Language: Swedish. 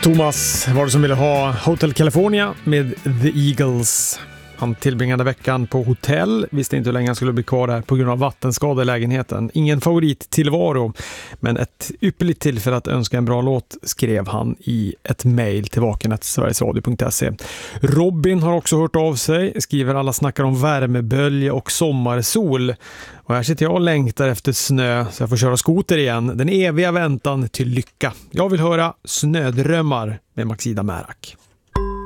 Thomas var det som ville ha Hotel California med The Eagles. Han tillbringade veckan på hotell, visste inte hur länge han skulle bli kvar där på grund av vattenskada i lägenheten. Ingen favorit tillvaro, men ett ypperligt tillfälle att önska en bra låt, skrev han i ett mejl till vaken@sverigesradio.se. Robin har också hört av sig, skriver: alla snackar om värmebölja och sommarsol. Och här sitter jag och längtar efter snö så jag får köra skoter igen. Den eviga väntan till lycka. Jag vill höra Snödrömmar med Maxida Märak.